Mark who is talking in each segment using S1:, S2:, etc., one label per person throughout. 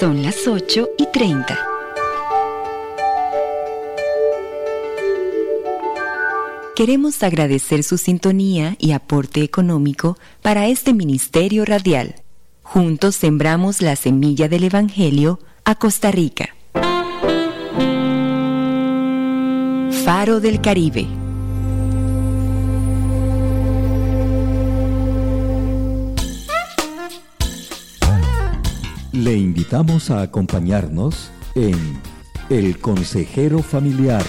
S1: Son las 8:30. Queremos agradecer su sintonía y aporte económico para este ministerio radial. Juntos sembramos la semilla del Evangelio a Costa Rica. Faro del Caribe.
S2: Le invitamos a acompañarnos en El Consejero Familiar.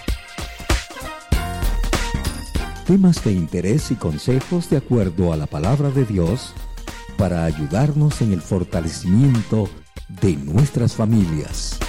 S2: Temas de interés y consejos de acuerdo a la palabra de Dios para ayudarnos en el fortalecimiento de nuestras familias.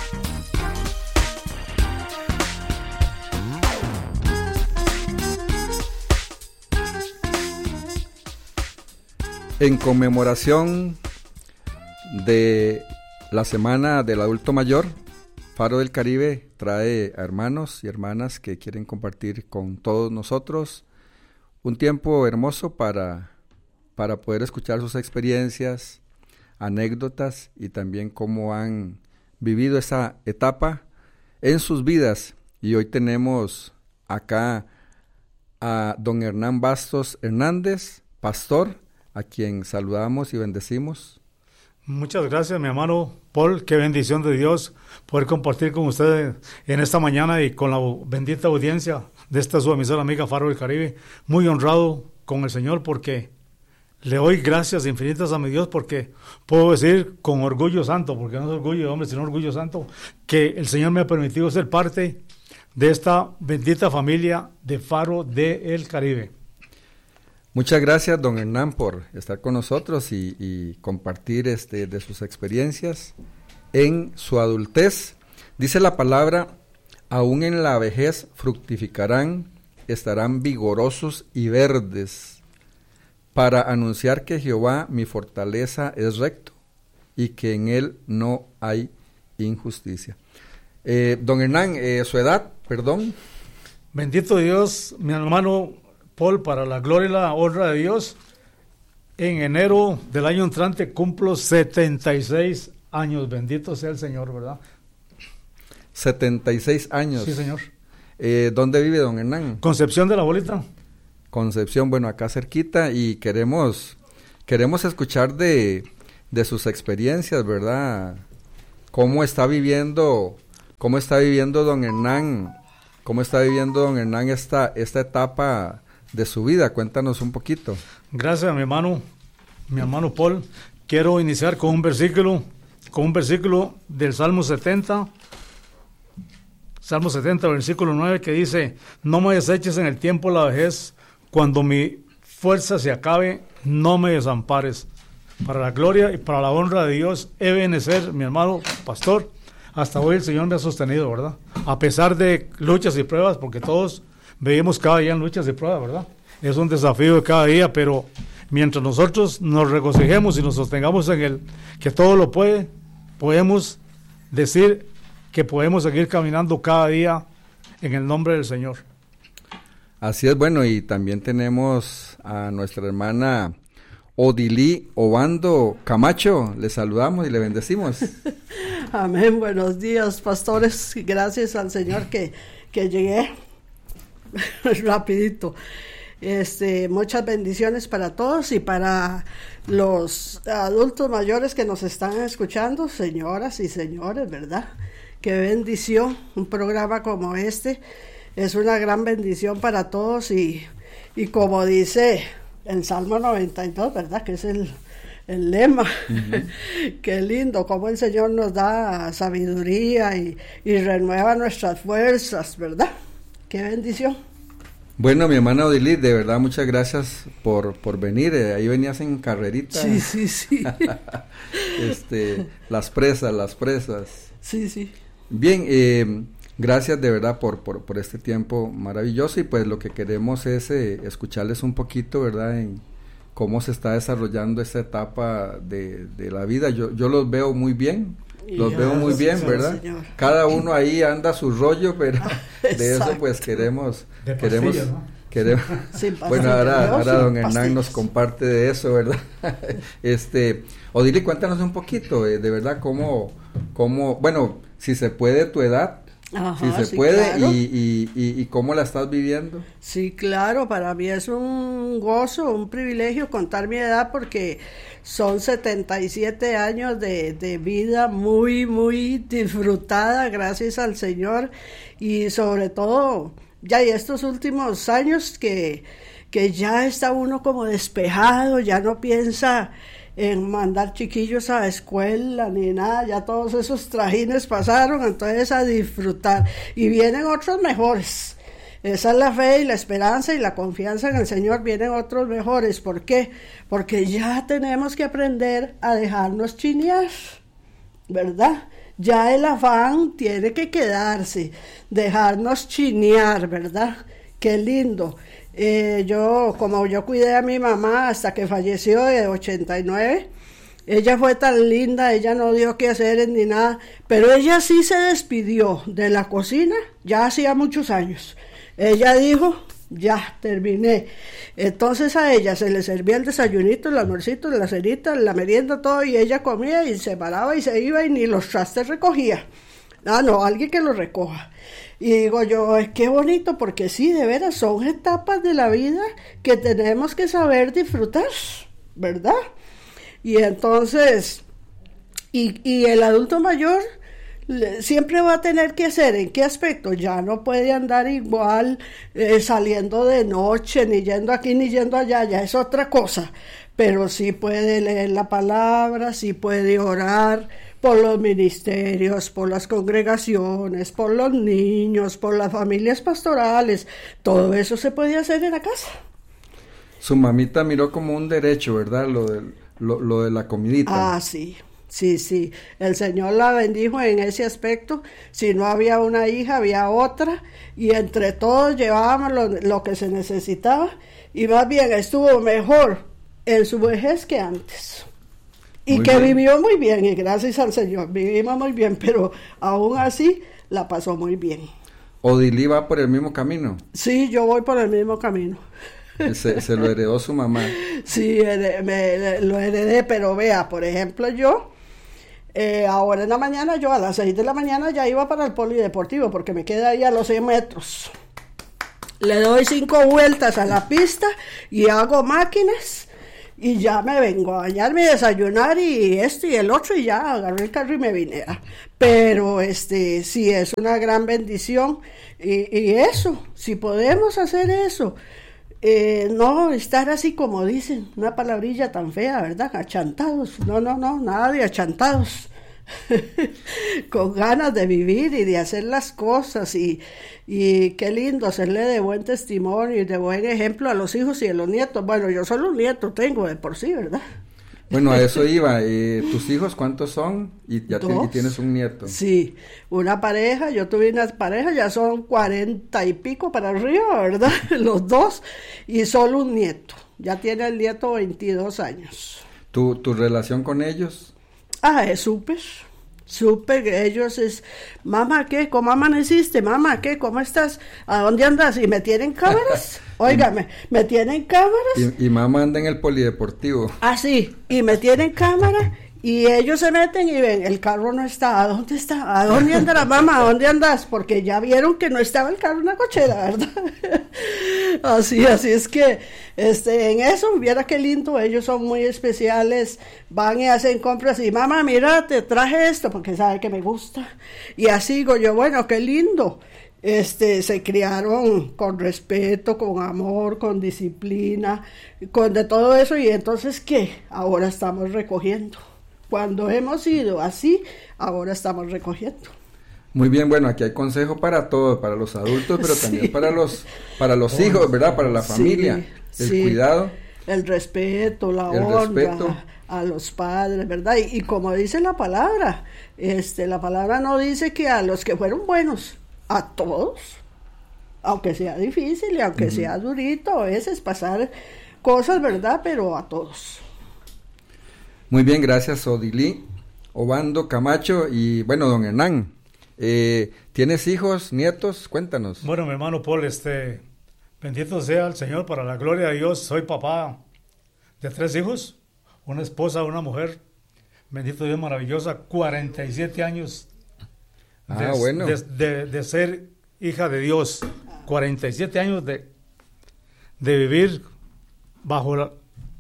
S3: En conmemoración de la Semana del Adulto Mayor, Faro del Caribe trae a hermanos y hermanas que quieren compartir con todos nosotros un tiempo hermoso para poder escuchar sus experiencias, anécdotas y también cómo han vivido esa etapa en sus vidas. Y hoy tenemos acá a don Hernán Bastos Hernández, pastor, a quien saludamos y bendecimos.
S4: Muchas gracias, mi hermano Paul. Qué bendición de Dios poder compartir con ustedes en esta mañana y con la bendita audiencia de esta su emisora amiga Faro del Caribe. Muy honrado con el Señor porque le doy gracias infinitas a mi Dios, porque puedo decir con orgullo santo, porque no es orgullo de hombre, sino orgullo santo, que el Señor me ha permitido ser parte de esta bendita familia de Faro del Caribe.
S3: Muchas gracias, don Hernán, por estar con nosotros y compartir de sus experiencias en su adultez. Dice la palabra: aún en la vejez fructificarán, estarán vigorosos y verdes, para anunciar que Jehová mi fortaleza es recto y que en él no hay injusticia. Don Hernán, su edad, perdón.
S4: Bendito Dios, mi hermano Paul, para la gloria y la honra de Dios, en enero del año entrante cumplo 76 años. Bendito sea el Señor, ¿verdad?
S3: 76 años.
S4: Sí, señor.
S3: ¿Dónde vive don Hernán?
S4: Concepción de la Bolita.
S3: Concepción, bueno, acá cerquita, y queremos escuchar de sus experiencias, ¿verdad? ¿Cómo está viviendo don Hernán? ¿Cómo está viviendo don Hernán esta etapa de su vida? Cuéntanos un poquito.
S4: Gracias, mi hermano Paul. Quiero iniciar con un versículo del Salmo 70, versículo 9, que dice: no me deseches en el tiempo de la vejez, cuando mi fuerza se acabe, no me desampares. Para la gloria y para la honra de Dios he de vencer, mi hermano pastor. Hasta hoy el Señor me ha sostenido, ¿verdad? A pesar de luchas y pruebas, porque todos vivimos cada día en luchas y pruebas, ¿verdad? Es un desafío de cada día, pero mientras nosotros nos regocijemos y nos sostengamos en el que todo lo puede, podemos decir que podemos seguir caminando cada día en el nombre del Señor.
S3: Así es, bueno, y también tenemos a nuestra hermana Odilí Obando Camacho. Le saludamos y le bendecimos.
S5: Amén, buenos días, pastores. Gracias al Señor que llegué rapidito. Muchas bendiciones para todos y para los adultos mayores que nos están escuchando, señoras y señores, ¿verdad? Qué bendición, un programa como este es una gran bendición para todos y como dice el Salmo 92, ¿verdad? Que es el lema. Uh-huh. Qué lindo, cómo el Señor nos da sabiduría y renueva nuestras fuerzas, ¿verdad? Qué bendición.
S3: Bueno, mi hermana Odilí, de verdad muchas gracias por venir. Ahí venías en carrerita.
S5: Sí.
S3: Las presas.
S5: Sí.
S3: Bien, gracias de verdad por este tiempo maravilloso, y pues lo que queremos es escucharles un poquito, ¿verdad?, en cómo se está desarrollando esta etapa de la vida. Yo los veo muy bien. Veo muy bien, ¿verdad? Señor. Cada uno ahí anda a su rollo, pero de eso pues queremos Bueno, ahora don Hernán nos comparte de eso, ¿verdad? Odili, cuéntanos un poquito, de verdad, cómo, bueno, si se puede tu edad, si se puede, claro. y cómo la estás viviendo.
S5: Sí, claro, para mí es un gozo, un privilegio contar mi edad, porque son 77 años de vida muy, muy disfrutada, gracias al Señor, y sobre todo, ya y estos últimos años que ya está uno como despejado, ya no piensa en mandar chiquillos a la escuela ni nada, ya todos esos trajines pasaron, entonces a disfrutar, y vienen otros mejores. Esa es la fe y la esperanza y la confianza en el Señor, vienen otros mejores. ¿Por qué? Porque ya tenemos que aprender a dejarnos chinear, ¿verdad? Ya el afán tiene que quedarse, dejarnos chinear, ¿verdad? Qué lindo. Como yo cuidé a mi mamá hasta que falleció de 89, ella fue tan linda, ella no dio quehaceres ni nada, pero ella sí se despidió de la cocina, ya hacía muchos años. Ella dijo, ya terminé. Entonces a ella se le servía el desayunito, el almuercito, la cenita, la merienda, todo, y ella comía y se paraba y se iba y ni los trastes recogía. No, alguien que los recoja. Y digo yo, qué bonito, porque sí, de veras, son etapas de la vida que tenemos que saber disfrutar, ¿verdad? Y entonces, y el adulto mayor siempre va a tener que hacer, ¿en qué aspecto? Ya no puede andar igual saliendo de noche, ni yendo aquí ni yendo allá, ya es otra cosa, pero sí puede leer la palabra, sí puede orar por los ministerios, por las congregaciones, por los niños, por las familias pastorales, todo eso se puede hacer en la casa.
S3: Su mamita miró como un derecho, ¿verdad? Lo de la comidita.
S5: Ah, sí. Sí, el Señor la bendijo en ese aspecto. Si no había una hija, había otra, y entre todos llevábamos lo que se necesitaba, y más bien estuvo mejor en su vejez que antes. Y muy que bien. Vivió muy bien, y gracias al Señor, vivimos muy bien, pero aún así la pasó muy bien.
S3: ¿Odili va por el mismo camino?
S5: Sí, yo voy por el mismo camino.
S3: Se lo heredó su mamá.
S5: Sí, lo heredé, pero vea, por ejemplo, yo, ahora en la mañana, yo a las 6 de la mañana ya iba para el polideportivo, porque me queda ahí a los 100 metros. Le doy 5 vueltas a la pista y hago máquinas, y ya me vengo a bañarme y desayunar y y el otro, y ya agarré el carro y me vine. Pero sí es una gran bendición, y eso, si podemos hacer eso, no estar así como dicen, una palabrilla tan fea, ¿verdad? Achantados, no, nada de achantados. Con ganas de vivir y de hacer las cosas, y qué lindo hacerle de buen testimonio y de buen ejemplo a los hijos y a los nietos. Bueno, yo solo un nieto tengo de por sí, ¿verdad?
S3: Bueno, a eso iba. ¿Tus hijos cuántos son? Y ya tienes un nieto.
S5: Sí, una pareja, yo tuve una pareja, ya son 40 y pico para arriba, ¿verdad? Los dos, y solo un nieto. Ya tiene el nieto 22 años.
S3: ¿Tu relación con ellos?
S5: Es súper, ellos es, mamá, ¿qué? ¿Cómo amaneciste? Mamá, ¿qué? ¿Cómo estás? ¿A dónde andas? ¿Y me tienen cámaras? Óigame, ¿me tienen cámaras?
S3: Y mamá anda en el polideportivo.
S5: Sí, y me tienen cámara, y ellos se meten y ven, el carro no está. ¿A dónde está? ¿A dónde andará mamá? ¿A dónde andas? Porque ya vieron que no estaba el carro en la cochera, ¿verdad? Así es que en eso, viera qué lindo, ellos son muy especiales, van y hacen compras, y mamá, mira, te traje esto porque sabe que me gusta, y así digo yo, bueno, qué lindo. Se criaron con respeto, con amor, con disciplina, con de todo eso, y entonces ¿qué? Ahora estamos recogiendo. Cuando hemos ido así, ahora estamos recogiendo.
S3: Muy bien, bueno, aquí hay consejo para todos, para los adultos, pero también para los hijos, ¿verdad? Para la familia, el cuidado.
S5: El respeto, la honra a los padres, ¿verdad? Y como dice la palabra no dice que a los que fueron buenos, a todos, aunque sea difícil y aunque sea durito a veces pasar cosas, ¿verdad? Pero a todos.
S3: Muy bien, gracias Odili, Obando Camacho, y bueno, don Hernán, ¿tienes hijos, nietos? Cuéntanos.
S4: Bueno, mi hermano Paul, Bendito sea el Señor, para la gloria de Dios. Soy papá de 3 hijos, una esposa, una mujer. Bendito Dios, maravillosa. 47 años
S3: bueno.
S4: de ser hija de Dios. 47 años de vivir bajo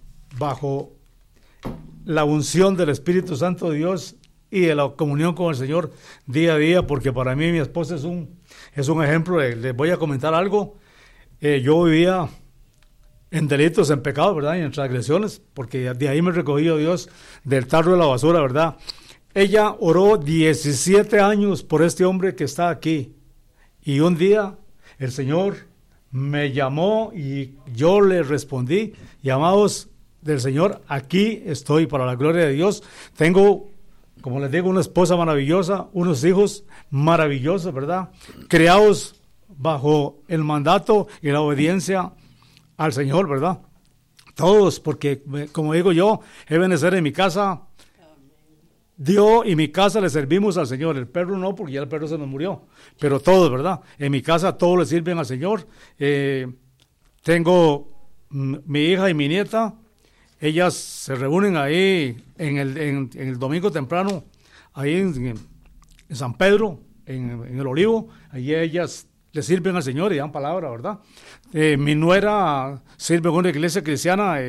S4: la unción del Espíritu Santo de Dios y de la comunión con el Señor día a día, porque para mí mi esposa es un ejemplo. Les voy a comentar algo. Yo vivía en delitos, en pecados, ¿verdad? Y en transgresiones, porque de ahí me recogió Dios del tarro de la basura, ¿verdad? Ella oró 17 años por este hombre que está aquí. Y un día el Señor me llamó y yo le respondí: y amados del Señor, aquí estoy para la gloria de Dios. Tengo, como les digo, una esposa maravillosa, unos hijos maravillosos, ¿verdad? Criados bajo el mandato y la obediencia al Señor, ¿verdad? Todos, porque como digo yo, Ebenezer en mi casa, Dios y mi casa le servimos al Señor. El perro no, porque ya el perro se nos murió, pero todos, ¿verdad? En mi casa todos le sirven al Señor. Tengo mi hija y mi nieta, ellas se reúnen ahí en el domingo temprano, ahí en San Pedro, en el Olivo. Allí ellas le sirven al Señor y dan palabra, ¿verdad? Mi nuera sirve en una iglesia cristiana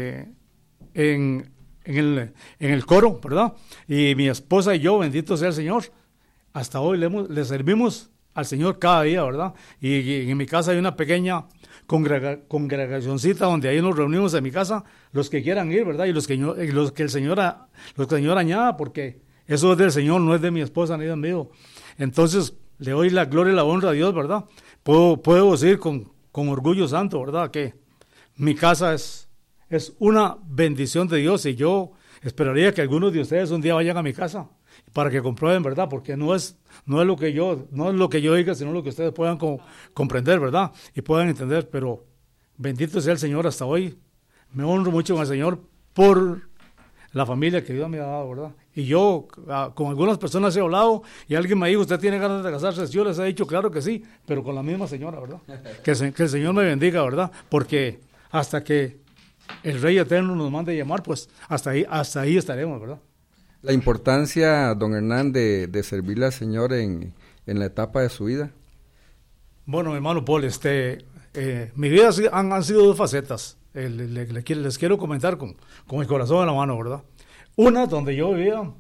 S4: en el coro, ¿verdad? Y mi esposa y yo, bendito sea el Señor, hasta hoy le servimos al Señor cada día, ¿verdad? Y en mi casa hay una pequeña congregacioncita donde ahí nos reunimos en mi casa, los que quieran ir, ¿verdad? Y los que el Señor añada, porque eso es del Señor, no es de mi esposa ni del mío. Entonces, le doy la gloria y la honra a Dios, ¿verdad? Puedo decir con orgullo santo, ¿verdad? Que mi casa es una bendición de Dios, y yo esperaría que algunos de ustedes un día vayan a mi casa para que comprueben, ¿verdad? Porque no es lo que yo diga, sino lo que ustedes puedan comprender, ¿verdad? Y puedan entender. Pero bendito sea el Señor, hasta hoy me honro mucho con el Señor por la familia que Dios me ha dado, ¿verdad? Y yo con algunas personas he hablado y alguien me dijo: ¿usted tiene ganas de casarse? Yo les he dicho: claro que sí, pero con la misma señora, ¿verdad? Que el Señor me bendiga, ¿verdad? Porque hasta que el Rey Eterno nos mande llamar, pues hasta ahí estaremos, ¿verdad?
S3: La importancia, don Hernán, de servirle al Señor en la etapa de su vida.
S4: Bueno, hermano Paul, mi vida han sido 2 facetas. Les quiero comentar con el corazón en la mano, ¿verdad? Una, donde yo vivía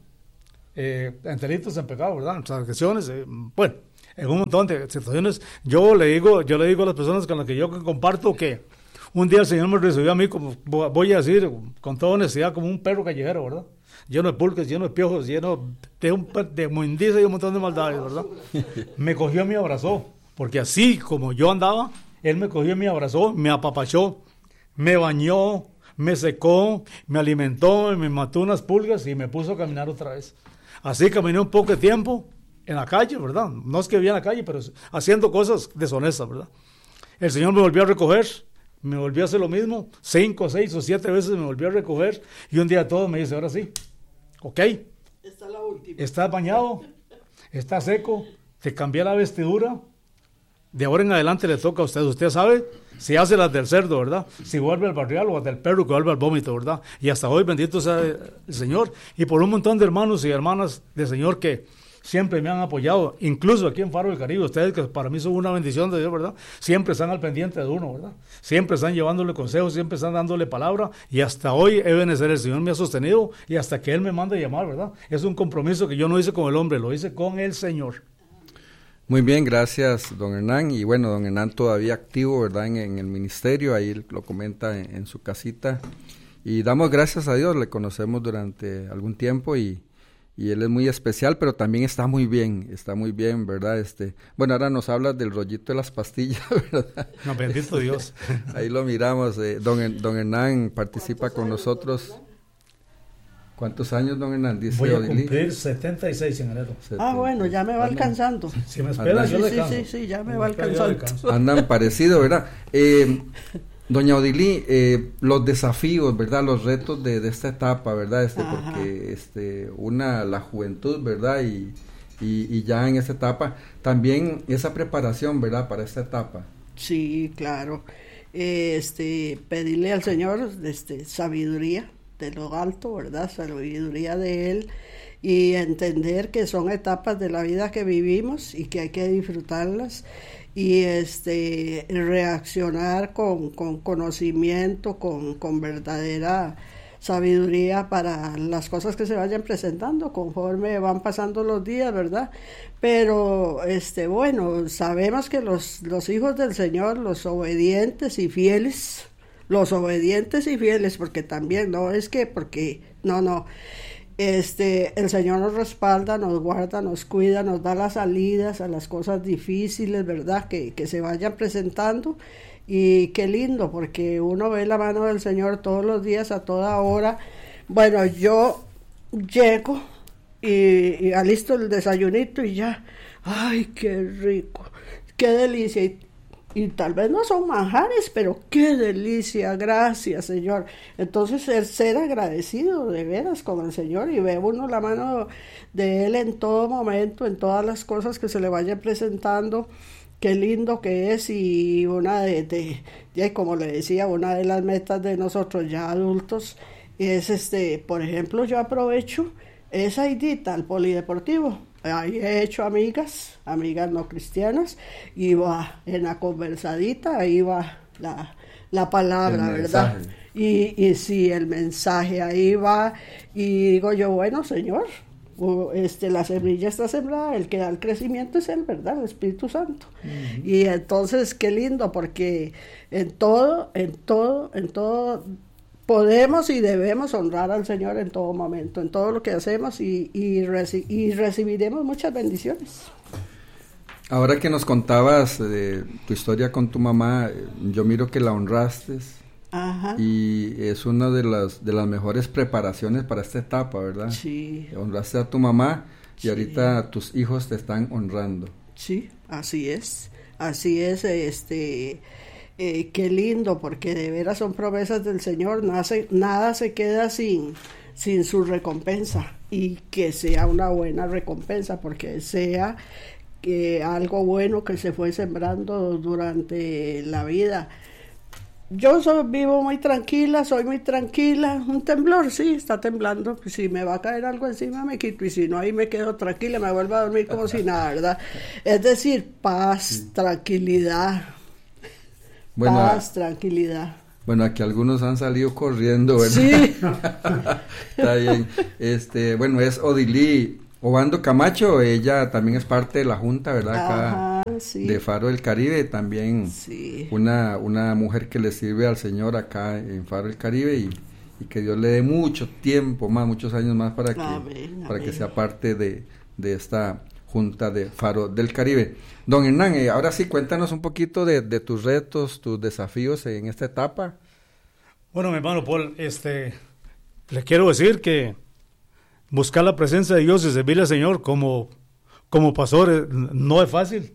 S4: en delitos, en pecado, ¿verdad? En transgresiones, bueno, en un montón de situaciones. Yo le digo a las personas con las que yo comparto que un día el Señor me recibió a mí, como voy a decir con toda honestidad, como un perro callejero, ¿verdad? Lleno de pulgas, lleno de piojos, lleno de inmundicia y un montón de maldades, ¿verdad? Me cogió y me abrazó, porque así como yo andaba, Él me cogió y me abrazó, me apapachó, me bañó, me secó, me alimentó, me mató unas pulgas y me puso a caminar otra vez. Así caminé un poco de tiempo en la calle, ¿verdad? No es que vivía en la calle, pero haciendo cosas deshonestas, ¿verdad? El Señor me volvió a recoger, me volvió a hacer lo mismo, 5, 6 o 7 veces me volvió a recoger, y un día todo me dice: ahora sí, ok,
S5: esta es la última.
S4: Estás bañado, estás seco, te cambié la vestidura, de ahora en adelante le toca a usted sabe si hace las del cerdo, ¿verdad? Si vuelve al barrial o del perro que vuelve al vómito, ¿verdad? Y hasta hoy, bendito sea el Señor, y por un montón de hermanos y hermanas del Señor que siempre me han apoyado, incluso aquí en Faro del Caribe, ustedes que para mí son una bendición de Dios, ¿verdad? Siempre están al pendiente de uno, ¿verdad? Siempre están llevándole consejos, siempre están dándole palabra, y hasta hoy Ebenezer, el Señor me ha sostenido, y hasta que Él me manda a llamar, ¿verdad? Es un compromiso que yo no hice con el hombre, lo hice con el Señor.
S3: Muy bien, gracias, don Hernán. Y bueno, don Hernán todavía activo, ¿verdad? En el ministerio, ahí lo comenta en su casita. Y damos gracias a Dios, le conocemos durante algún tiempo y él es muy especial, pero también está muy bien, ¿verdad? Bueno, ahora nos habla del rollito de las pastillas, ¿verdad?
S4: No, bendito Dios.
S3: Ahí lo miramos. Don Hernán participa con nosotros. ¿Cuántos años, don Hernán? Dice
S4: voy a cumplir 76 en enero.
S5: Bueno, ya me va alcanzando.
S4: Si me esperas, yo le canso.
S5: Sí, ya me va alcanzando.
S3: Andan parecido, ¿verdad? Doña Odilí, los desafíos, ¿verdad? Los retos de esta etapa, ¿verdad? Porque la juventud, ¿verdad? Y ya en esta etapa, también esa preparación, ¿verdad? Para esta etapa.
S5: Sí, claro. pedirle al Señor sabiduría de lo alto, ¿verdad? Sabiduría de Él, y entender que son etapas de la vida que vivimos y que hay que disfrutarlas, y reaccionar con conocimiento, con verdadera sabiduría para las cosas que se vayan presentando conforme van pasando los días, ¿verdad? Pero bueno, sabemos que los hijos del Señor, los obedientes y fieles, porque también no es que porque no, el Señor nos respalda, nos guarda, nos cuida, nos da las salidas a las cosas difíciles, ¿verdad? Que se vayan presentando. Y qué lindo, porque uno ve la mano del Señor todos los días, a toda hora. Bueno, yo llego y alisto el desayunito y ya, ¡ay, qué rico! ¡Qué delicia! Y tal vez no son manjares, pero qué delicia, gracias Señor. Entonces el ser agradecido de veras con el Señor, y ve uno la mano de Él en todo momento, en todas las cosas que se le vayan presentando. Qué lindo que es. Y una como le decía, una de las metas de nosotros ya adultos es por ejemplo, yo aprovecho esa idita al polideportivo. Ahí he hecho amigas no cristianas, y va en la conversadita, ahí va la palabra, ¿verdad? Y sí, el mensaje ahí va, y digo yo, bueno, Señor, la semilla está sembrada, el que da el crecimiento es Él, ¿verdad? El Espíritu Santo. Uh-huh. Y entonces, qué lindo, porque en todo podemos y debemos honrar al Señor en todo momento, en todo lo que hacemos, y recibiremos muchas bendiciones.
S3: Ahora que nos contabas de tu historia con tu mamá, yo miro que la honraste. Ajá. Y es una de las mejores preparaciones para esta etapa, ¿verdad? Sí. Honraste a tu mamá y sí. Ahorita tus hijos te están honrando.
S5: Sí, así es, qué lindo, porque de veras son promesas del Señor, nada se queda sin su recompensa, y que sea una buena recompensa, porque sea que algo bueno que se fue sembrando durante la vida. Yo vivo muy tranquila, soy muy tranquila. Un temblor, sí, está temblando. Pues si me va a caer algo encima me quito, y si no, ahí me quedo tranquila, me vuelvo a dormir como si nada, ¿verdad? Es decir, paz, tranquilidad. Bueno, paz, tranquilidad.
S3: Bueno, aquí algunos han salido corriendo, ¿verdad?
S5: Sí.
S3: Está bien. Bueno, es Odilí Obando Camacho, ella también es parte de la junta, ¿verdad? Acá, sí. De Faro del Caribe, también sí. Una mujer que le sirve al Señor acá en Faro del Caribe, y que Dios le dé mucho tiempo más, muchos años más para que sea parte de esta junta de Faro del Caribe. Don Hernán, ahora sí, cuéntanos un poquito de tus retos, tus desafíos en esta etapa.
S4: Bueno, mi hermano Paul, le quiero decir que buscar la presencia de Dios y servirle al Señor como pastor no es fácil.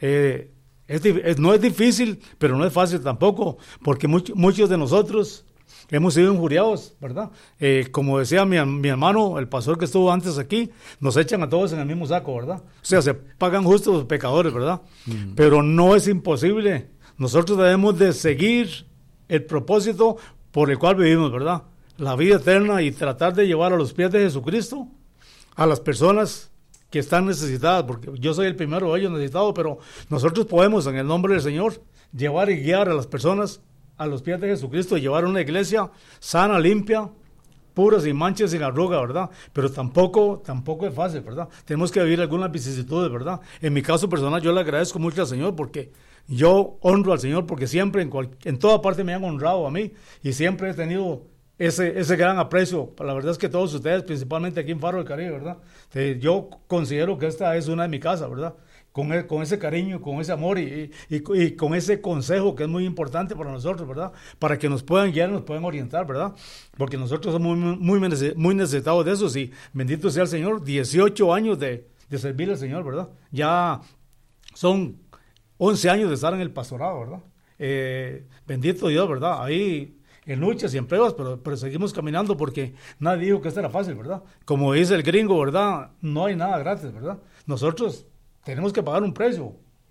S4: No es difícil, pero no es fácil tampoco, porque muchos de nosotros hemos sido injuriados, ¿verdad? Como decía mi hermano, el pastor que estuvo antes aquí, nos echan a todos en el mismo saco, ¿verdad? O sea, se pagan justos los pecadores, ¿verdad? Pero no es imposible. Nosotros debemos de seguir el propósito por el cual vivimos, ¿verdad? La vida eterna, y tratar de llevar a los pies de Jesucristo a las personas que están necesitadas, porque yo soy el primero de ellos necesitado, pero nosotros podemos, en el nombre del Señor, llevar y guiar a las personas a los pies de Jesucristo, y llevar una iglesia sana, limpia, pura, sin manchas, sin arruga, ¿verdad? Pero tampoco es fácil, ¿verdad? Tenemos que vivir algunas vicisitudes, ¿verdad? En mi caso personal, yo le agradezco mucho al Señor, porque yo honro al Señor, porque siempre en toda parte me han honrado a mí, y siempre he tenido ese gran aprecio. La verdad es que todos ustedes, principalmente aquí en Faro del Caribe, ¿verdad? Yo considero que esta es una de mi casa, ¿verdad? Con ese cariño, con ese amor y con ese consejo que es muy importante para nosotros, ¿verdad? Para que nos puedan guiar, nos puedan orientar, ¿verdad? Porque nosotros somos muy necesitados de eso. Y bendito sea el Señor, 18 años de servir al Señor, ¿verdad? Ya son 11 años de estar en el pastorado, ¿verdad? Bendito Dios, ¿verdad? Ahí en luchas y en pruebas, pero seguimos caminando, porque nadie dijo que esto era fácil, ¿verdad? Como dice el gringo, ¿verdad? No hay nada gratis, ¿verdad? Nosotros tenemos que pagar un precio,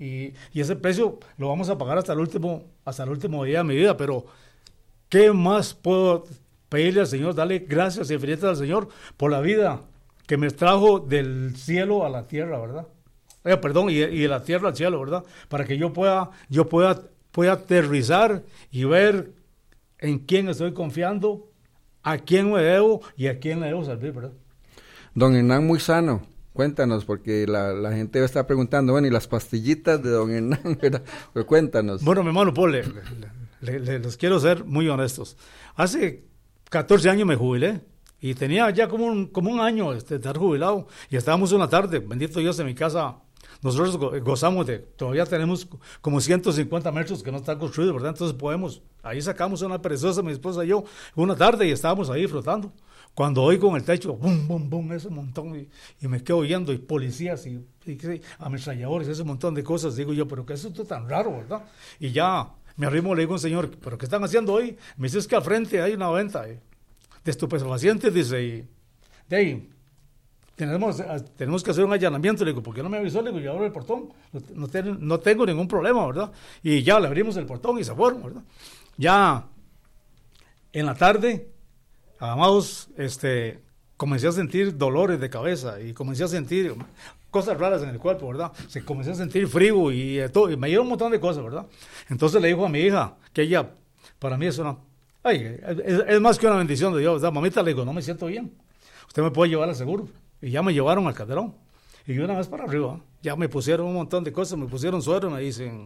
S4: Y ese precio lo vamos a pagar hasta el último día de mi vida, pero ¿qué más puedo pedirle al Señor? Darle gracias infinitas al Señor por la vida que me trajo del cielo a la tierra, ¿verdad? Y de la tierra al cielo, ¿verdad? Para que yo pueda aterrizar y ver en quién estoy confiando, a quién me debo y a quién le debo servir, ¿verdad? Don
S3: Hernán Muy Sano, cuéntanos, porque la gente va a estar preguntando, bueno, y las pastillitas de don Hernán, ¿verdad? Pero cuéntanos.
S4: Bueno, mi hermano Paul, les quiero ser muy honestos. Hace 14 años me jubilé y tenía ya como un año de estar jubilado y estábamos una tarde, bendito Dios, en mi casa. Nosotros gozamos todavía tenemos como 150 metros que no están construidos, ¿verdad? Entonces ahí sacamos una perezosa, mi esposa y yo, una tarde y estábamos ahí flotando. Cuando oigo en el techo, bum, bum, bum, ese montón, y me quedo oyendo, y policías, y ametralladores, ese montón de cosas, digo yo, pero ¿qué es esto tan raro, verdad? Y ya me arrimo, le digo al señor, ¿pero qué están haciendo hoy? Me dice, es que al frente hay una venta de estupefacientes, dice, y de ahí, tenemos que hacer un allanamiento. Le digo, ¿por qué no me avisó? Le digo, yo abro el portón, no tengo ningún problema, ¿verdad? Y ya le abrimos el portón y se fueron, ¿verdad? Ya en la tarde, amados, comencé a sentir dolores de cabeza y comencé a sentir cosas raras en el cuerpo, ¿verdad? Comencé a sentir frío y todo, y me dieron un montón de cosas, ¿verdad? Entonces le dijo a mi hija, que ella, para mí es es más que una bendición de Dios, ¿verdad? Mamita, le digo, no me siento bien, usted me puede llevar al seguro. Y ya me llevaron al Calderón. Y una vez para arriba, ya me pusieron un montón de cosas, me pusieron suero, me dicen,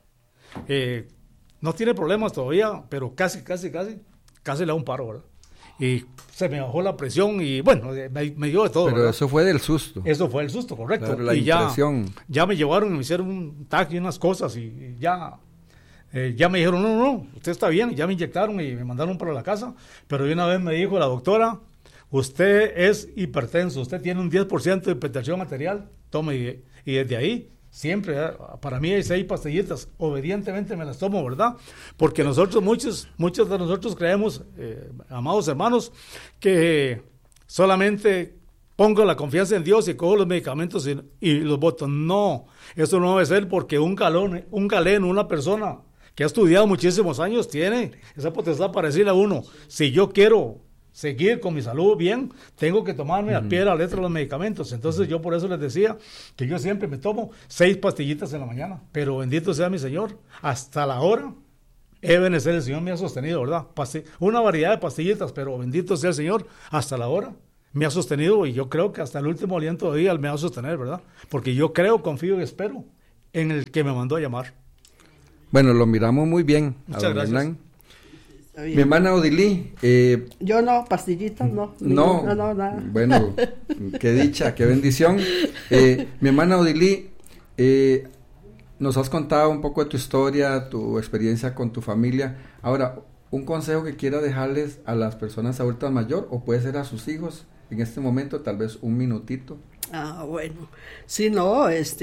S4: no tiene problemas todavía, pero casi le da un paro, ¿verdad? Y se me bajó la presión y bueno, me dio de todo.
S3: Pero
S4: ¿verdad?
S3: Eso fue del susto.
S4: Eso fue el susto, correcto.
S3: Claro, la
S4: y
S3: impresión.
S4: Ya me llevaron, me hicieron un TAC y unas cosas y ya me dijeron, no, usted está bien. Ya me inyectaron y me mandaron para la casa. Pero una vez me dijo la doctora, usted es hipertenso, usted tiene un 10% de hipertensión arterial, tome, y desde ahí, siempre, para mí hay 6 pastillitas, obedientemente me las tomo, ¿verdad? Porque muchos de nosotros creemos, amados hermanos, que solamente pongo la confianza en Dios y cojo los medicamentos y los boto. No, eso no debe ser, porque un galeno, una persona que ha estudiado muchísimos años, tiene esa potestad para decirle a uno, si yo quiero seguir con mi salud bien, tengo que tomarme al pie de la letra los medicamentos. Entonces yo por eso les decía que yo siempre me tomo 6 pastillitas en la mañana, pero bendito sea mi Señor, hasta la hora Ebenezer, el Señor me ha sostenido, ¿verdad? Una variedad de pastillitas, pero bendito sea el Señor, hasta la hora me ha sostenido, y yo creo que hasta el último aliento de día me va a sostener, ¿verdad? Porque yo creo, confío y espero en el que me mandó a llamar.
S3: Bueno, lo miramos muy bien.
S4: Muchas gracias.
S3: Hernán. Mi hermana Odilí.
S5: Yo no, pastillitas no.
S3: No,
S5: nada.
S3: Bueno, qué dicha, qué bendición. Mi hermana Odilí, nos has contado un poco de tu historia, tu experiencia con tu familia. Ahora, un consejo que quiera dejarles a las personas adultas mayor, o puede ser a sus hijos, en este momento, tal vez un minutito.
S5: Bueno, sí, no, es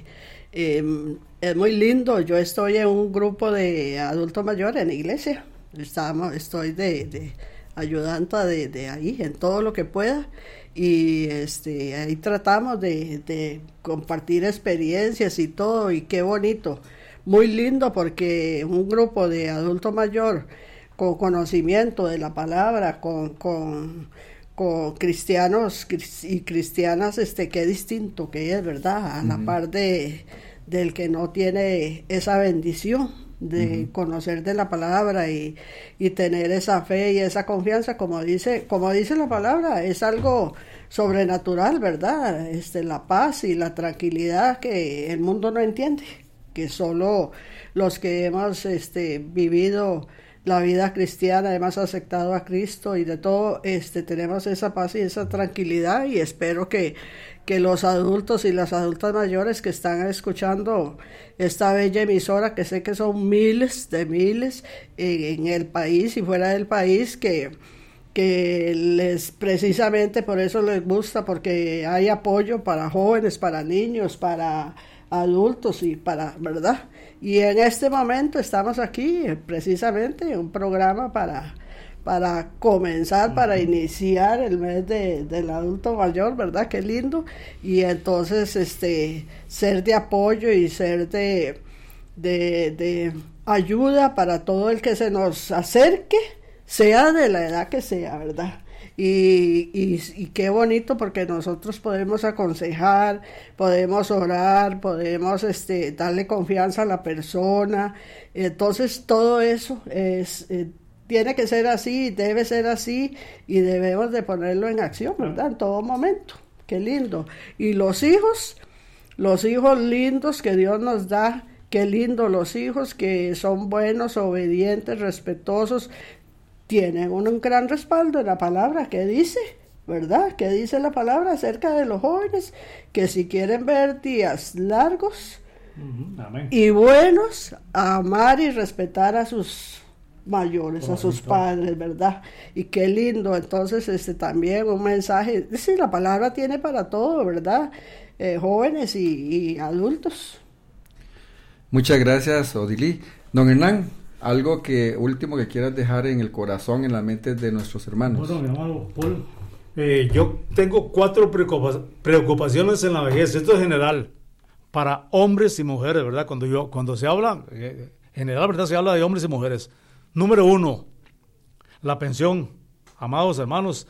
S5: muy lindo. Yo estoy en un grupo de adultos mayores en la iglesia. Estoy de ayudanta de ahí en todo lo que pueda, y ahí tratamos de compartir experiencias y todo, y qué bonito, muy lindo, porque un grupo de adulto mayor con conocimiento de la palabra, con cristianos y cristianas, qué distinto que es, ¿verdad? A la par del que no tiene esa bendición de conocer de la palabra y tener esa fe y esa confianza, como dice la palabra, es algo sobrenatural, ¿verdad? La paz y la tranquilidad que el mundo no entiende, que solo los que hemos vivido la vida cristiana, hemos aceptado a Cristo y de todo, tenemos esa paz y esa tranquilidad, y espero que los adultos y las adultas mayores que están escuchando esta bella emisora, que sé que son miles en el país y fuera del país, que les, precisamente por eso les gusta, porque hay apoyo para jóvenes, para niños, para adultos y para, ¿verdad? Y en este momento estamos aquí precisamente en un programa para comenzar, para iniciar el mes del adulto mayor, ¿verdad? Qué lindo. Y entonces ser de apoyo y ser de ayuda para todo el que se nos acerque, sea de la edad que sea, ¿verdad? Y qué bonito, porque nosotros podemos aconsejar, podemos orar, podemos darle confianza a la persona. Entonces todo eso tiene que ser así, debe ser así, y debemos de ponerlo en acción, ¿verdad? En todo momento. Qué lindo. Y los hijos lindos que Dios nos da, qué lindo los hijos que son buenos, obedientes, respetuosos, tienen un gran respaldo en la palabra que dice, ¿verdad? Que dice la palabra acerca de los jóvenes, que si quieren ver días largos y buenos, amar y respetar a sus mayores, a sus padres, ¿verdad? Y qué lindo. Entonces también un mensaje, sí, la palabra tiene para todo, ¿verdad? Jóvenes y adultos.
S3: Muchas gracias, Odilí. Don Hernán, algo último que quieras dejar en el corazón, en la mente de nuestros hermanos.
S4: Bueno, mi hermano Paul, yo tengo 4 preocupaciones en la vejez. Esto es general, para hombres y mujeres, ¿verdad? Cuando se habla, general, ¿verdad? Se habla de hombres y mujeres. Número 1, la pensión. Amados hermanos,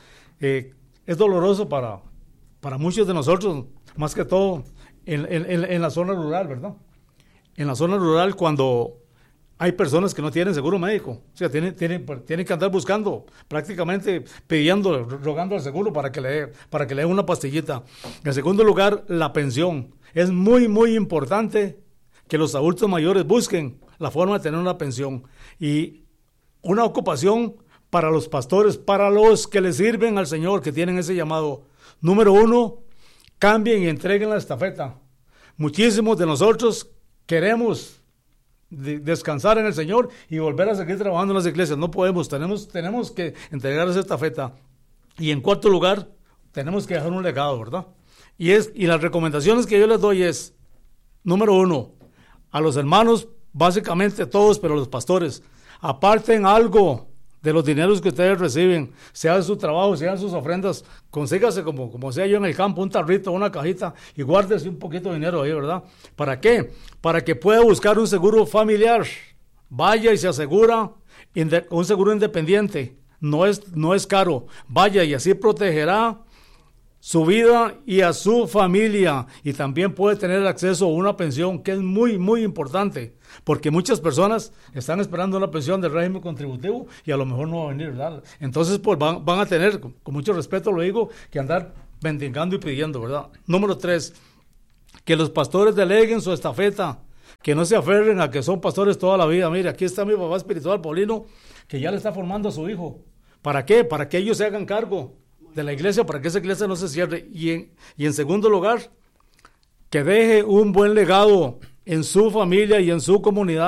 S4: es doloroso para muchos de nosotros, más que todo en la zona rural, ¿verdad? En la zona rural, cuando hay personas que no tienen seguro médico, o sea, tienen que andar buscando, prácticamente pidiendo, rogando al seguro para que le dé una pastillita. En segundo lugar, la pensión. Es muy, muy importante que los adultos mayores busquen la forma de tener una pensión. Y una ocupación para los pastores, para los que le sirven al Señor, que tienen ese llamado. Número 1, cambien y entreguen la estafeta. Muchísimos de nosotros queremos descansar en el Señor y volver a seguir trabajando en las iglesias. No podemos, tenemos que entregar esa estafeta. Y en cuarto lugar, tenemos que dejar un legado, ¿verdad? Y las recomendaciones que yo les doy es, número 1, a los hermanos, básicamente todos, pero los pastores, aparten algo de los dineros que ustedes reciben, sea de su trabajo, sea de sus ofrendas, consígase como sea yo en el campo, un tarrito, una cajita, y guárdese un poquito de dinero ahí, ¿verdad? ¿Para qué? Para que pueda buscar un seguro familiar. Vaya y se asegura un seguro independiente. No es caro. Vaya y así protegerá su vida y a su familia, y también puede tener acceso a una pensión, que es muy, muy importante, porque muchas personas están esperando una pensión del régimen contributivo y a lo mejor no va a venir, ¿verdad? Entonces, pues van a tener, con mucho respeto lo digo, que andar mendigando y pidiendo, ¿verdad? Número 3, que los pastores deleguen su estafeta, que no se aferren a que son pastores toda la vida. Mire, aquí está mi papá espiritual, Paulino, que ya le está formando a su hijo. ¿Para qué? Para que ellos se hagan cargo de la iglesia, para que esa iglesia no se cierre. Y en segundo lugar, que deje un buen legado en su familia y en su comunidad.